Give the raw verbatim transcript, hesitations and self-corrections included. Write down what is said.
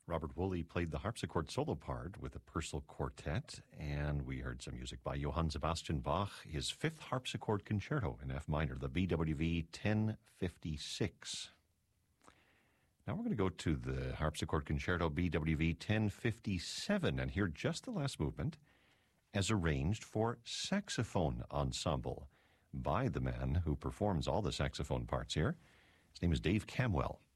Robert Woolley played the harpsichord solo part with the Purcell Quartet, and we heard some music by Johann Sebastian Bach, his fifth harpsichord concerto in F minor, the B W V ten fifty-six. Now we're going to go to the harpsichord concerto B W V ten fifty-seven and hear just the last movement as arranged for saxophone ensemble by the man who performs all the saxophone parts here. His name is Dave Camwell.